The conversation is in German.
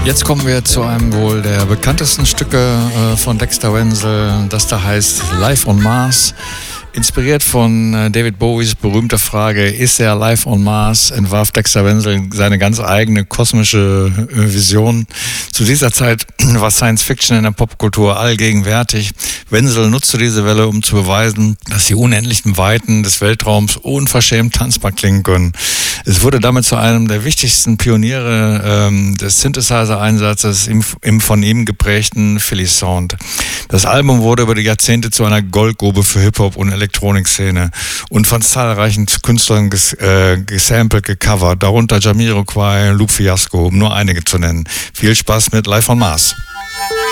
Jetzt kommen wir zu einem wohl der bekanntesten Stücke von Dexter Wenzel, das da heißt Live on Mars. Inspiriert von David Bowies berühmter Frage, ist er live on Mars, entwarf Dexter Wenzel seine ganz eigene kosmische Vision. Zu dieser Zeit war Science Fiction in der Popkultur allgegenwärtig. Wenzel nutzte diese Welle, um zu beweisen, dass die unendlichen Weiten des Weltraums unverschämt tanzbar klingen können. Es wurde damit zu einem der wichtigsten Pioniere des Synthesizer-Einsatzes im von ihm geprägten Philly Sound. Das Album wurde über die Jahrzehnte zu einer Goldgrube für Hip-Hop und Elektronikszene und von zahlreichen Künstlern gesampelt, gecovert, darunter Jamiroquai, Luke Fiasco, um nur einige zu nennen. Viel Spaß mit Live on Mars.